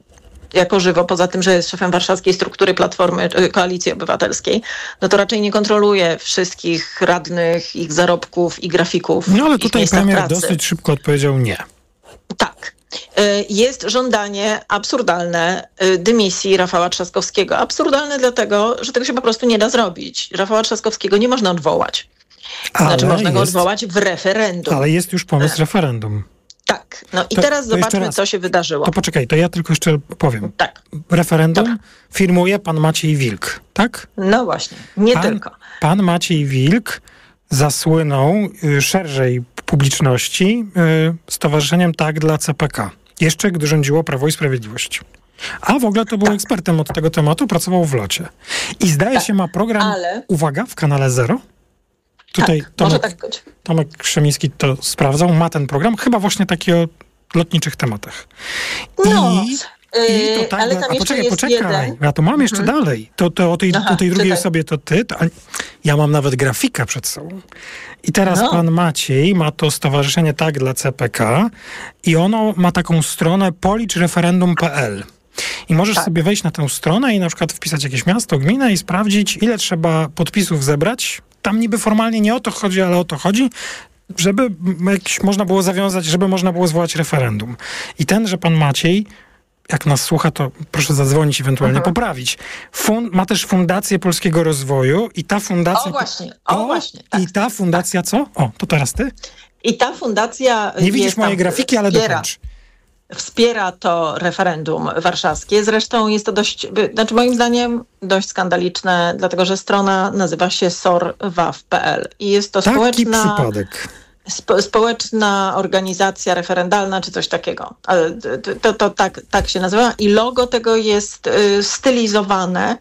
jako żywo, poza tym, że jest szefem warszawskiej struktury Platformy y, Koalicji Obywatelskiej, no to raczej nie kontroluje wszystkich radnych, ich zarobków i grafików. No ale tutaj premier pracy. dosyć szybko odpowiedział nie. Tak. Jest żądanie absurdalne dymisji Rafała Trzaskowskiego. Absurdalne dlatego, że tego się po prostu nie da zrobić. Rafała Trzaskowskiego nie można odwołać. Ale znaczy można go jest, odwołać w referendum. Ale jest już pomysł referendum. Tak. No i to, teraz to zobaczmy, raz. co się wydarzyło. To poczekaj, to ja tylko jeszcze powiem. Tak. Referendum Dobra. firmuje pan Maciej Wilk, tak? No właśnie, nie pan, tylko. Pan Maciej Wilk zasłynął y, szerzej publiczności y, stowarzyszeniem Tak dla C P K. Jeszcze gdy rządziło Prawo i Sprawiedliwość. A w ogóle to był tak. ekspertem od tego tematu, pracował w Locie. I zdaje tak. się ma program, Ale... uwaga, w kanale Zero. Tutaj tak, Tomek, może tak być. Tomek Krzemiński to sprawdzał, ma ten program, chyba właśnie taki o lotniczych tematach. No, I, i to tak, ale tam a jeszcze poczekaj, jest poczekaj, jeden. ja to mam jeszcze Mhm. dalej. To, to o tej, Aha, o tej drugiej czytaj. osobie to ty, to, ja mam nawet grafika przed sobą. I teraz No. pan Maciej ma to stowarzyszenie Tak dla C P K i ono ma taką stronę policz referendum kropka p l. I możesz tak. sobie wejść na tę stronę i na przykład wpisać jakieś miasto, gminę i sprawdzić, ile trzeba podpisów zebrać. Tam niby formalnie nie o to chodzi, ale o to chodzi, żeby jakś można było zawiązać, żeby można było zwołać referendum. I ten, że pan Maciej, jak nas słucha, to proszę zadzwonić, ewentualnie Aha. poprawić. Fund, ma też Fundację Polskiego Rozwoju i ta fundacja... O właśnie, o, o właśnie. Tak. I ta fundacja co? O, to teraz ty? I ta fundacja... Nie widzisz jest mojej tam, grafiki, ale wspiera. dokończ. Wspiera to referendum warszawskie. Zresztą jest to dość, znaczy moim zdaniem dość skandaliczne, dlatego że strona nazywa się sorwaw kropka p l i jest to Taki społeczna, przypadek. spo, społeczna organizacja referendalna czy coś takiego. Ale to, to, to tak, tak się nazywa i logo tego jest y, stylizowane.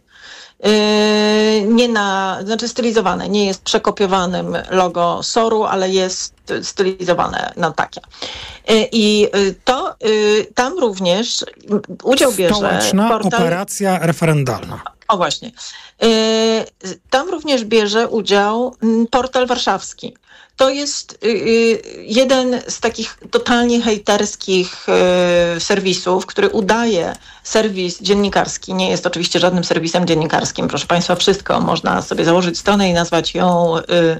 Yy, nie na, znaczy stylizowane, nie jest przekopiowanym logo soru, ale jest stylizowane na takie. Yy, I yy, to yy, tam również udział bierze Stołeczna portal... operacja referendalna. O właśnie. Yy, tam również bierze udział portal warszawski. To jest y, y, jeden z takich totalnie hejterskich y, serwisów, który udaje serwis dziennikarski. Nie jest oczywiście żadnym serwisem dziennikarskim. Proszę Państwa, wszystko. Można sobie założyć stronę i nazwać ją y,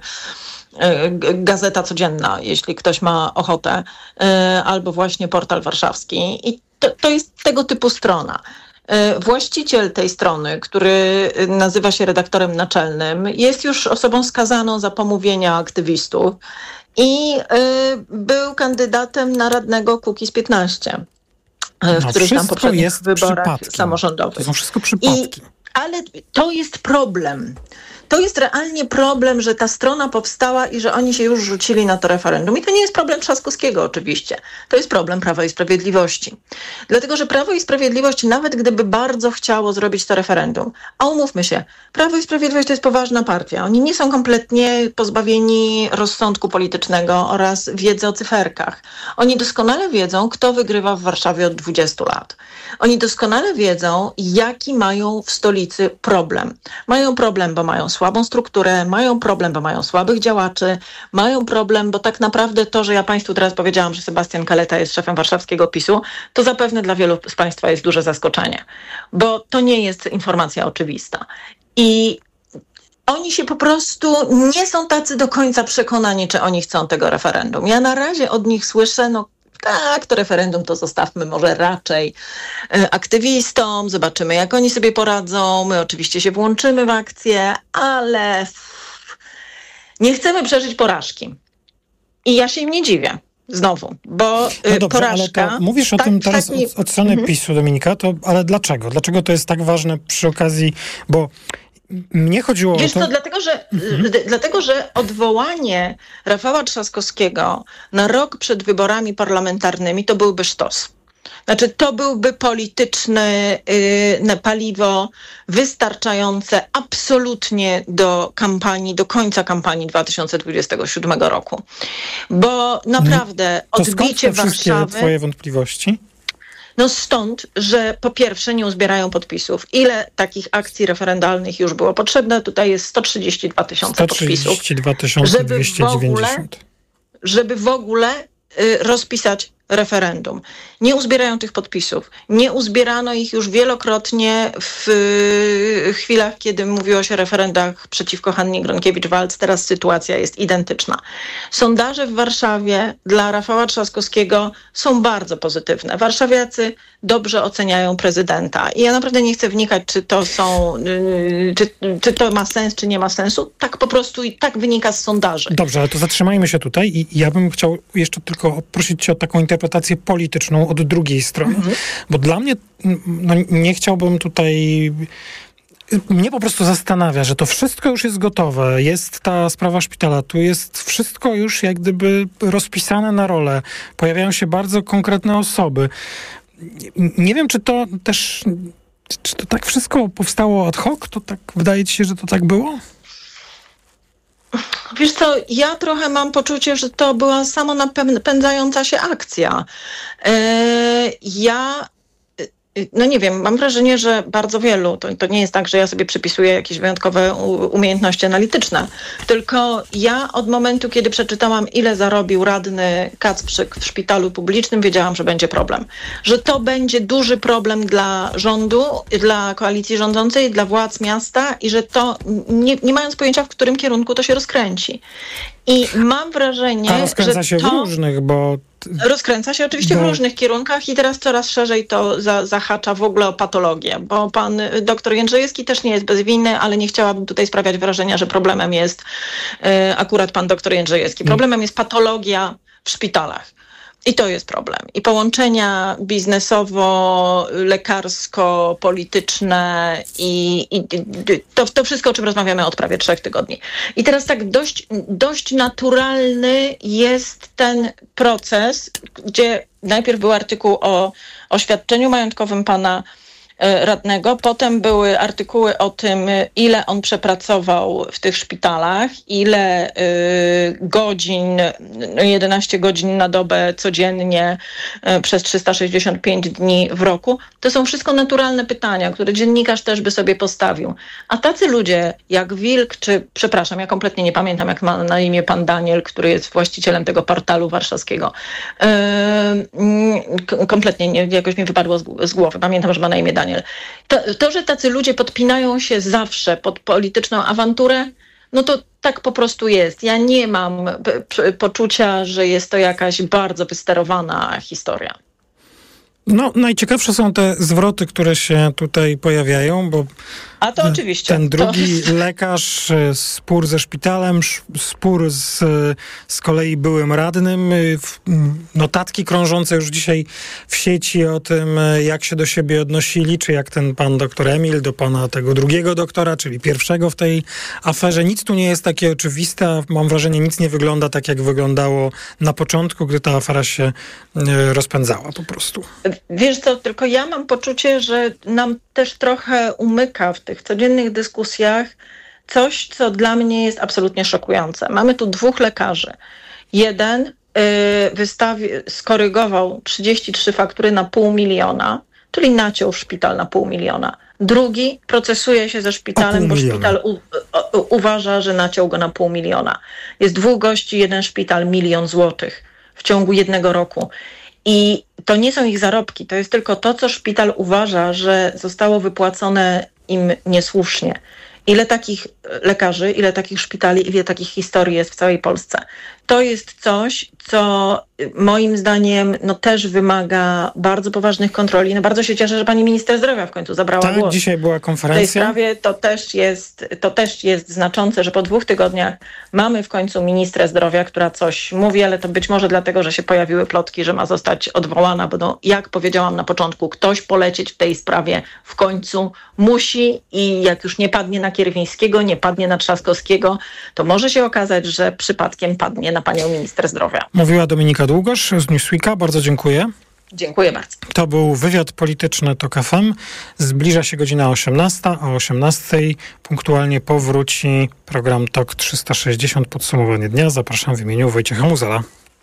y, Gazeta Codzienna, jeśli ktoś ma ochotę, y, albo właśnie portal warszawski. I to, to jest tego typu strona. Właściciel tej strony, który nazywa się redaktorem naczelnym, jest już osobą skazaną za pomówienia aktywistów i y, był kandydatem na radnego Kukiz piętnaście w no, których tam poprzednich jest wyborach przypadkiem. samorządowych. To są wszystko przypadki. I, ale to jest problem. To jest realnie problem, że ta strona powstała i że oni się już rzucili na to referendum. I to nie jest problem Trzaskowskiego oczywiście. To jest problem Prawa i Sprawiedliwości. Dlatego, że Prawo i Sprawiedliwość, nawet gdyby bardzo chciało zrobić to referendum, a umówmy się, Prawo i Sprawiedliwość to jest poważna partia. Oni nie są kompletnie pozbawieni rozsądku politycznego oraz wiedzy o cyferkach. Oni doskonale wiedzą, kto wygrywa w Warszawie od dwudziestu lat. Oni doskonale wiedzą, jaki mają w stolicy problem. Mają problem, bo mają słabą strukturę, mają problem, bo mają słabych działaczy, mają problem, bo tak naprawdę to, że ja Państwu teraz powiedziałam, że Sebastian Kaleta jest szefem warszawskiego PiSu, to zapewne dla wielu z Państwa jest duże zaskoczenie, bo to nie jest informacja oczywista. I oni się po prostu nie są tacy do końca przekonani, czy oni chcą tego referendum. Ja na razie od nich słyszę, no tak, to referendum to zostawmy może raczej aktywistom, zobaczymy jak oni sobie poradzą, my oczywiście się włączymy w akcję, ale nie chcemy przeżyć porażki. I ja się im nie dziwię. Znowu, bo no dobrze, porażka... Ale to mówisz o tak, tym teraz taki... od, od strony mhm. PiSu, Dominika, to, ale dlaczego? Dlaczego to jest tak ważne przy okazji, bo mnie chodziło Wiesz o to... co, dlatego że, mhm. d- dlatego, że odwołanie Rafała Trzaskowskiego na rok przed wyborami parlamentarnymi to byłby sztos. Znaczy, to byłby polityczne yy, paliwo wystarczające absolutnie do kampanii, do końca kampanii dwa tysiące dwudziestego siódmego roku. Bo naprawdę to odbicie skąd te wszystkie Warszawy... twoje wątpliwości? No stąd, że po pierwsze nie uzbierają podpisów. Ile takich akcji referendalnych już było potrzebne? Tutaj jest sto trzydzieści dwa tysiące podpisów. sto trzydzieści dwa tysiące dwieście dziewięćdziesiąt. Żeby w ogóle y, rozpisać referendum. Nie uzbierają tych podpisów. Nie uzbierano ich już wielokrotnie w y, chwilach, kiedy mówiło się o referendach przeciwko Hannie Gronkiewicz-Waltz. Teraz sytuacja jest identyczna. Sondaże w Warszawie dla Rafała Trzaskowskiego są bardzo pozytywne. Warszawiacy dobrze oceniają prezydenta. I ja naprawdę nie chcę wnikać, czy to są, y, czy, czy to ma sens, czy nie ma sensu. Tak po prostu i tak wynika z sondaży. Dobrze, ale to zatrzymajmy się tutaj i ja bym chciał jeszcze tylko prosić cię o taką interpretację polityczną od drugiej strony. Mhm. Bo dla mnie, no, nie chciałbym tutaj... Mnie po prostu zastanawia, że to wszystko już jest gotowe. Jest ta sprawa szpitala, tu jest wszystko już jak gdyby rozpisane na rolę. Pojawiają się bardzo konkretne osoby. Nie wiem, czy to też... Czy to tak wszystko powstało ad hoc? To tak wydaje ci się, że to tak było? Wiesz co, ja trochę mam poczucie, że to była samonapędzająca się akcja. Yy, ja, no nie wiem, mam wrażenie, że bardzo wielu, to, to nie jest tak, że ja sobie przypisuję jakieś wyjątkowe umiejętności analityczne, tylko ja od momentu, kiedy przeczytałam, ile zarobił radny Kacprzyk w szpitalu publicznym, wiedziałam, że będzie problem. Że to będzie duży problem dla rządu, dla koalicji rządzącej, dla władz miasta i że to, nie, nie mając pojęcia, w którym kierunku to się rozkręci. I mam wrażenie, A rozkręca że się to... w różnych, bo... Rozkręca się oczywiście bo... w różnych kierunkach i teraz coraz szerzej to za, zahacza w ogóle o patologię, bo pan doktor Jędrzejewski też nie jest bez winy, ale nie chciałabym tutaj sprawiać wrażenia, że problemem jest y, akurat pan doktor Jędrzejewski. Problemem jest patologia w szpitalach. I to jest problem. I połączenia biznesowo-lekarsko-polityczne i, i to, to wszystko, o czym rozmawiamy od prawie trzech tygodni. I teraz tak dość, dość naturalny jest ten proces, gdzie najpierw był artykuł o oświadczeniu majątkowym pana radnego, potem były artykuły o tym, ile on przepracował w tych szpitalach, ile y, godzin, jedenaście godzin na dobę codziennie y, przez trzysta sześćdziesiąt pięć dni w roku. To są wszystko naturalne pytania, które dziennikarz też by sobie postawił. A tacy ludzie jak Wilk, czy przepraszam, ja kompletnie nie pamiętam, jak ma na imię pan Daniel, który jest właścicielem tego portalu warszawskiego. Y, y, kompletnie nie, jakoś mi wypadło z, z głowy. Pamiętam, że ma na imię Daniel. To, to, że tacy ludzie podpinają się zawsze pod polityczną awanturę, no to tak po prostu jest. Ja nie mam p- poczucia, że jest to jakaś bardzo wysterowana historia. No, najciekawsze są te zwroty, które się tutaj pojawiają, bo A to oczywiście. Ten drugi to... lekarz, spór ze szpitalem, spór z, z kolei byłym radnym, notatki krążące już dzisiaj w sieci o tym, jak się do siebie odnosili, czy jak ten pan doktor Emil do pana tego drugiego doktora, czyli pierwszego w tej aferze. Nic tu nie jest takie oczywiste, mam wrażenie, nic nie wygląda tak, jak wyglądało na początku, gdy ta afera się rozpędzała po prostu. Wiesz co, tylko ja mam poczucie, że nam też trochę umyka w tych codziennych dyskusjach coś, co dla mnie jest absolutnie szokujące. Mamy tu dwóch lekarzy. Jeden yy, wystawi, skorygował trzydzieści trzy faktury na pół miliona. czyli naciął szpital na pół miliona. Drugi procesuje się ze szpitalem, bo szpital u, u, uważa, że naciął go na pół miliona. Jest dwóch gości, jeden szpital, milion złotych w ciągu jednego roku. I to nie są ich zarobki, to jest tylko to, co szpital uważa, że zostało wypłacone im niesłusznie. Ile takich lekarzy, ile takich szpitali, ile takich historii jest w całej Polsce. To jest coś, co moim zdaniem no, też wymaga bardzo poważnych kontroli. No, bardzo się cieszę, że pani minister zdrowia w końcu zabrała tak, głos. dzisiaj była konferencja. W tej sprawie to też jest, to też jest znaczące, że po dwóch tygodniach mamy w końcu ministrę zdrowia, która coś mówi, ale to być może dlatego, że się pojawiły plotki, że ma zostać odwołana, bo no, jak powiedziałam na początku, ktoś polecieć w tej sprawie w końcu musi i jak już nie padnie na Kierwińskiego, nie padnie na Trzaskowskiego, to może się okazać, że przypadkiem padnie na panią minister zdrowia. Mówiła Dominika Długosz z Newsweeka. Bardzo dziękuję. Dziękuję bardzo. To był wywiad polityczny TOK F M. Zbliża się godzina osiemnasta, a o osiemnastej punktualnie powróci program TOK trzysta sześćdziesiąt, podsumowanie dnia. Zapraszam w imieniu Wojciecha Muzela.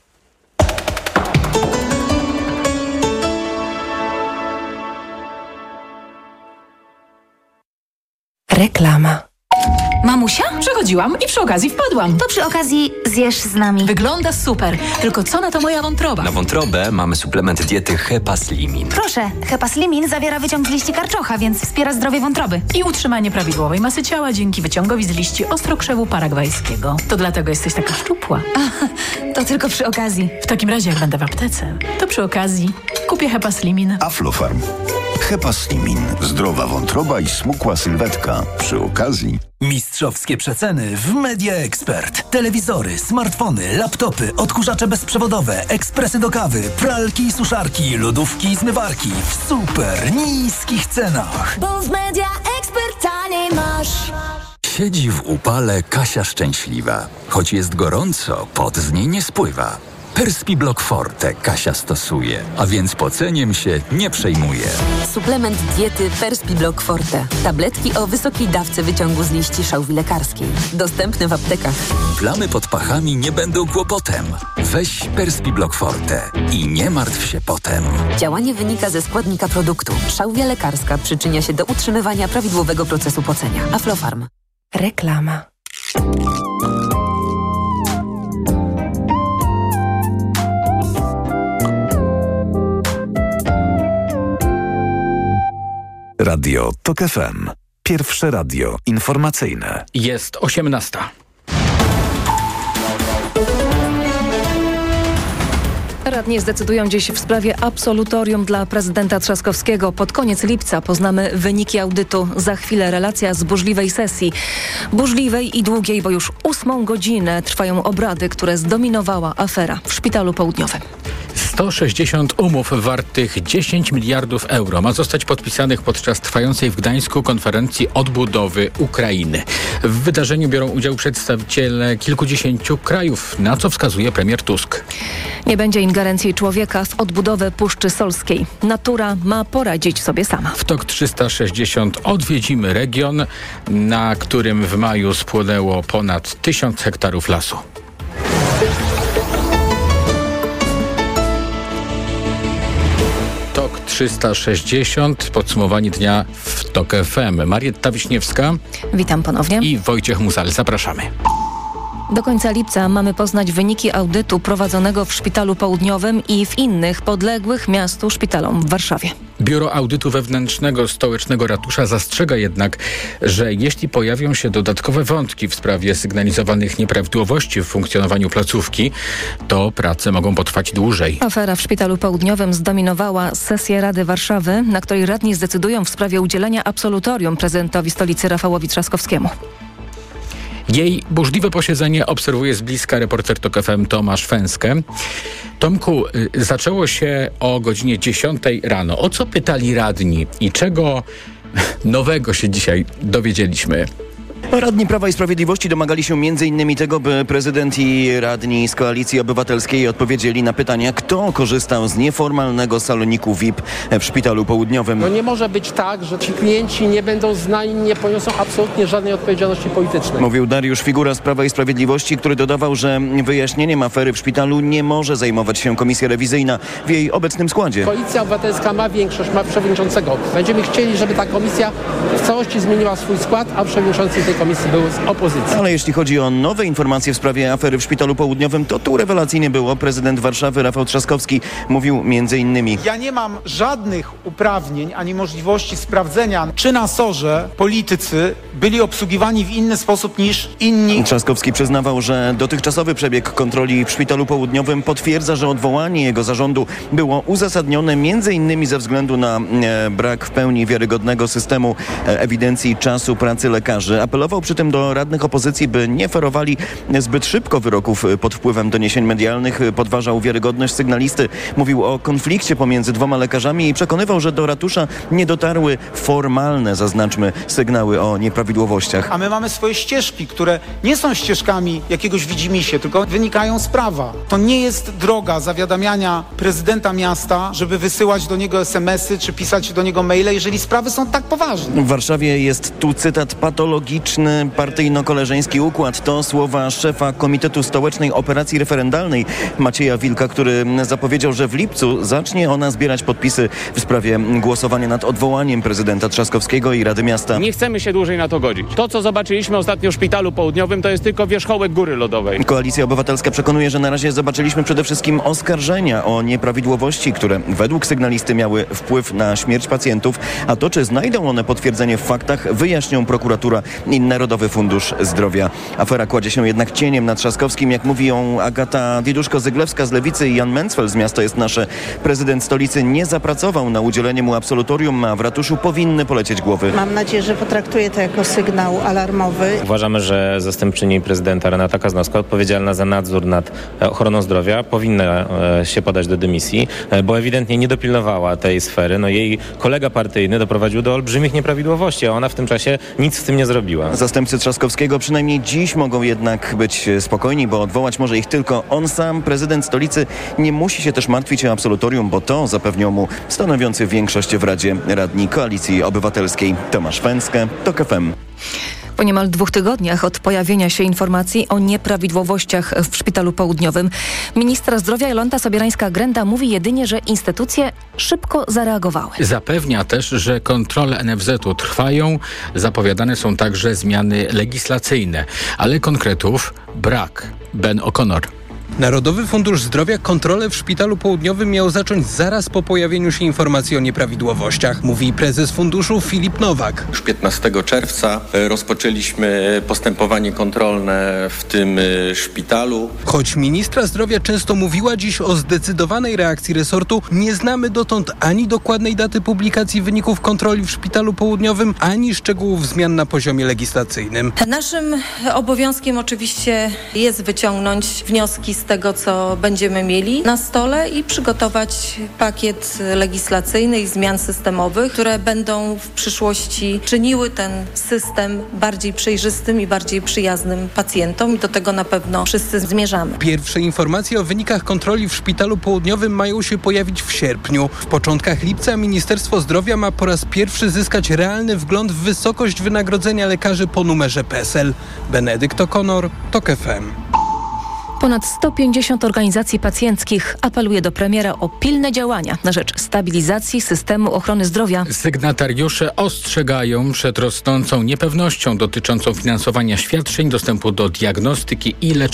Reklama. Mamusia? Przechodziłam i przy okazji wpadłam. To przy okazji zjesz z nami. Wygląda super, tylko co na to moja wątroba? Na wątrobę mamy suplement diety Hepaslimin. Proszę, Hepaslimin zawiera wyciąg z liści karczocha, więc wspiera zdrowie wątroby. I utrzymanie prawidłowej masy ciała dzięki wyciągowi z liści ostrokrzewu paragwajskiego. To dlatego jesteś taka szczupła. A, to tylko przy okazji. W takim razie, jak będę w aptece, to przy okazji kupię Hepaslimin. Aflofarm. Hepaslimin. Zdrowa wątroba i smukła sylwetka. Przy okazji... Mistrzowskie przeceny w Media Expert. Telewizory, smartfony, laptopy, odkurzacze bezprzewodowe, ekspresy do kawy, pralki i suszarki, lodówki i zmywarki w super niskich cenach. Bo w Media Expert taniej masz. Siedzi w upale Kasia szczęśliwa. Choć jest gorąco, pot z niej nie spływa. Perspiblock Forte Kasia stosuje, a więc poceniem się nie przejmuje. Suplement diety Perspiblock Forte. Tabletki o wysokiej dawce wyciągu z liści szałwi lekarskiej. Dostępne w aptekach. Plamy pod pachami nie będą kłopotem. Weź Perspiblock Forte i nie martw się potem. Działanie wynika ze składnika produktu. Szałwia lekarska przyczynia się do utrzymywania prawidłowego procesu pocenia. Aflofarm. Reklama. Radio TOK F M. Pierwsze radio informacyjne. Jest osiemnasta. Radni zdecydują dziś w sprawie absolutorium dla prezydenta Trzaskowskiego. Pod koniec lipca poznamy wyniki audytu. Za chwilę relacja z burzliwej sesji. Burzliwej i długiej, bo już ósmą godzinę trwają obrady, które zdominowała afera w Szpitalu Południowym. sto sześćdziesiąt umów wartych dziesięć miliardów euro ma zostać podpisanych podczas trwającej w Gdańsku konferencji odbudowy Ukrainy. W wydarzeniu biorą udział przedstawiciele kilkudziesięciu krajów, na co wskazuje premier Tusk. Nie będzie ingerencji człowieka w odbudowę Puszczy Solskiej. Natura ma poradzić sobie sama. W TOK trzysta sześćdziesiąt odwiedzimy region, na którym w maju spłonęło ponad tysiąc hektarów lasu. TOK trzysta sześćdziesiąt, podsumowanie dnia w TOK F M. Marietta Wiśniewska. Witam ponownie. I Wojciech Muzal. Zapraszamy. Do końca lipca mamy poznać wyniki audytu prowadzonego w Szpitalu Południowym i w innych podległych miastu szpitalom w Warszawie. Biuro Audytu Wewnętrznego Stołecznego Ratusza zastrzega jednak, że jeśli pojawią się dodatkowe wątki w sprawie sygnalizowanych nieprawidłowości w funkcjonowaniu placówki, to prace mogą potrwać dłużej. Afera w Szpitalu Południowym zdominowała sesję Rady Warszawy, na której radni zdecydują w sprawie udzielenia absolutorium prezydentowi stolicy Rafałowi Trzaskowskiemu. Jej burzliwe posiedzenie obserwuje z bliska reporter TOK F M Tomasz Fęskę. Tomku, y, zaczęło się o godzinie dziesiątej rano. O co pytali radni i czego nowego się dzisiaj dowiedzieliśmy? Radni Prawa i Sprawiedliwości domagali się między innymi tego, by prezydent i radni z Koalicji Obywatelskiej odpowiedzieli na pytania, kto korzystał z nieformalnego saloniku V I P w Szpitalu Południowym. No nie może być tak, że ci klienci nie będą znani, nie poniosą absolutnie żadnej odpowiedzialności politycznej. Mówił Dariusz Figura z Prawa i Sprawiedliwości, który dodawał, że wyjaśnieniem afery w szpitalu nie może zajmować się komisja rewizyjna w jej obecnym składzie. Koalicja Obywatelska ma większość, ma przewodniczącego. Będziemy chcieli, żeby ta komisja w całości zmieniła swój skład, a przewodniczący tej komisji był z opozycji. Ale jeśli chodzi o nowe informacje w sprawie afery w Szpitalu Południowym, to tu rewelacyjnie było. Prezydent Warszawy Rafał Trzaskowski mówił między innymi: ja nie mam żadnych uprawnień ani możliwości sprawdzenia, czy na sorze politycy byli obsługiwani w inny sposób niż inni. Trzaskowski przyznawał, że dotychczasowy przebieg kontroli w Szpitalu Południowym potwierdza, że odwołanie jego zarządu było uzasadnione między innymi ze względu na e, brak w pełni wiarygodnego systemu e, ewidencji czasu pracy lekarzy. Apelował przy tym do radnych opozycji, by nie ferowali zbyt szybko wyroków pod wpływem doniesień medialnych. Podważał wiarygodność sygnalisty. Mówił o konflikcie pomiędzy dwoma lekarzami i przekonywał, że do ratusza nie dotarły formalne, zaznaczmy, sygnały o nieprawidłowościach. A my mamy swoje ścieżki, które nie są ścieżkami jakiegoś widzimisię, tylko wynikają z prawa. To nie jest droga zawiadamiania prezydenta miasta, żeby wysyłać do niego es em esy czy pisać do niego maile, jeżeli sprawy są tak poważne. W Warszawie jest tu cytat: patologiczny partyjno-koleżeński układ. To słowa szefa Komitetu Stołecznej Operacji Referendalnej Macieja Wilka, który zapowiedział, że w lipcu zacznie ona zbierać podpisy w sprawie głosowania nad odwołaniem prezydenta Trzaskowskiego i Rady Miasta. Nie chcemy się dłużej na to godzić. To, co zobaczyliśmy ostatnio w Szpitalu Południowym, to jest tylko wierzchołek góry lodowej. Koalicja Obywatelska przekonuje, że na razie zobaczyliśmy przede wszystkim oskarżenia o nieprawidłowości, które według sygnalisty miały wpływ na śmierć pacjentów, a to, czy znajdą one potwierdzenie w faktach, wyjaśnią prokuratura i Narodowy Fundusz Zdrowia. Afera kładzie się jednak cieniem nad Trzaskowskim, jak mówi ją Agata Diduszko-Zyglewska z Lewicy i Jan Mencfel z Miasto Jest Nasze. Prezydent stolicy nie zapracował na udzielenie mu absolutorium, a w ratuszu powinny polecieć głowy. Mam nadzieję, że potraktuje to jako sygnał alarmowy. Uważamy, że zastępczyni prezydenta Renata Kaznowska, odpowiedzialna za nadzór nad ochroną zdrowia, powinna się podać do dymisji, bo ewidentnie nie dopilnowała tej sfery. No jej kolega partyjny doprowadził do olbrzymich nieprawidłowości, a ona w tym czasie nic z tym nie zrobiła. Zastępcy Trzaskowskiego przynajmniej dziś mogą jednak być spokojni, bo odwołać może ich tylko on sam. Prezydent stolicy nie musi się też martwić o absolutorium, bo to zapewnią mu stanowiący większość w Radzie radni Koalicji Obywatelskiej. Tomasz Węskę, TOK F M. Po niemal dwóch tygodniach od pojawienia się informacji o nieprawidłowościach w Szpitalu Południowym, ministra zdrowia Jolanta Sobierańska-Grenda mówi jedynie, że instytucje szybko zareagowały. Zapewnia też, że kontrole en ef zet u trwają, zapowiadane są także zmiany legislacyjne, ale konkretów brak. Ben O'Connor. Narodowy Fundusz Zdrowia kontrolę w Szpitalu Południowym miał zacząć zaraz po pojawieniu się informacji o nieprawidłowościach, mówi prezes funduszu Filip Nowak. Już piętnastego czerwca rozpoczęliśmy postępowanie kontrolne w tym szpitalu. Choć ministra zdrowia często mówiła dziś o zdecydowanej reakcji resortu, nie znamy dotąd ani dokładnej daty publikacji wyników kontroli w Szpitalu Południowym, ani szczegółów zmian na poziomie legislacyjnym. Naszym obowiązkiem oczywiście jest wyciągnąć wnioski z tego, co będziemy mieli na stole i przygotować pakiet legislacyjny i zmian systemowych, które będą w przyszłości czyniły ten system bardziej przejrzystym i bardziej przyjaznym pacjentom i do tego na pewno wszyscy zmierzamy. Pierwsze informacje o wynikach kontroli w Szpitalu Południowym mają się pojawić w sierpniu. W początkach lipca Ministerstwo Zdrowia ma po raz pierwszy zyskać realny wgląd w wysokość wynagrodzenia lekarzy po numerze P E S E L. Benedykt O'Connor, TOK F M. Ponad sto pięćdziesiąt organizacji pacjenckich apeluje do premiera o pilne działania na rzecz stabilizacji systemu ochrony zdrowia. Sygnatariusze ostrzegają przed rosnącą niepewnością dotyczącą finansowania świadczeń, dostępu do diagnostyki i leczenia.